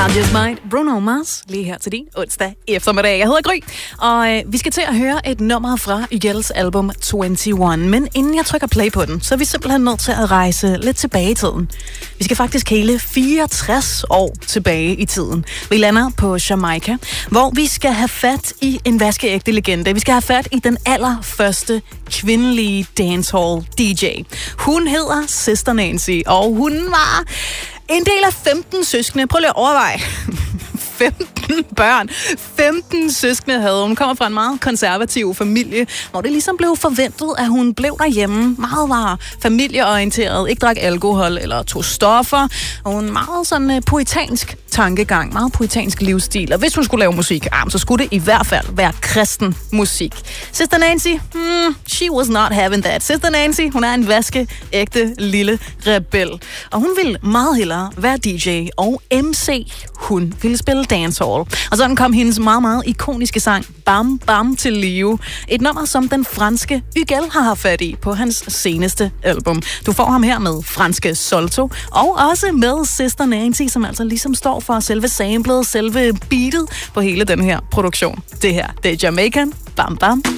Just Might, Bruno Mars, lige her til din onsdag eftermiddag. Jeg hedder Gry, og vi skal til at høre et nummer fra Ygels album 21. Men inden jeg trykker play på den, så er vi simpelthen nødt til at rejse lidt tilbage i tiden. Vi skal faktisk hele 64 år tilbage i tiden. Vi lander på Jamaica, hvor vi skal have fat i en vaskeægte legende. Vi skal have fat i den allerførste kvindelige dancehall DJ. Hun hedder Sister Nancy, og hun var en del af 15 søskende. Prøv lige at overveje. 15 børn. 15 søskende havde hun. Kommer fra en meget konservativ familie, hvor det ligesom blev forventet, at hun blev derhjemme. Meget var familieorienteret, ikke drak alkohol eller tog stoffer. Og hun meget sådan poetansk tankegang, meget poetansk livsstil. Og hvis hun skulle lave musik, så skulle det i hvert fald være kristen musik. Sister Nancy, she was not having that. Sister Nancy, hun er en vaskeægte lille rebel. Og hun ville meget hellere være DJ og MC. Hun ville spille dancehall. Og sådan kom hendes meget, meget ikoniske sang Bam Bam til live. Et nummer, som den franske Ygel har haft fat i på hans seneste album. Du får ham her med franske Solto, og også med Sister Nancy, som altså ligesom står for selve samplet, selve beatet på hele den her produktion. Det her, det er Jamaican Bam Bam.